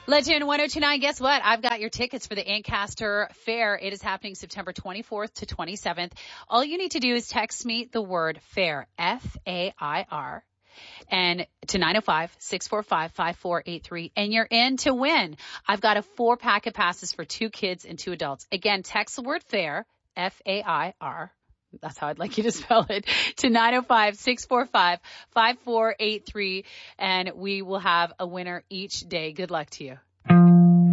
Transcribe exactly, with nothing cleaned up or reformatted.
Legend ten twenty-nine, guess what? I've got your tickets for the Ancaster Fair. It is happening September twenty-fourth to twenty-seventh. All you need to do is text me the word FAIR, F A I R, and to nine oh five, six four five, five four eight three, and you're in to win. I've got a four pack of passes for two kids and two adults. Again, text the word FAIR, F A I R. That's how I'd like you to spell it, to nine oh five, six four five, five four eight three, and we will have a winner each day. Good luck to you.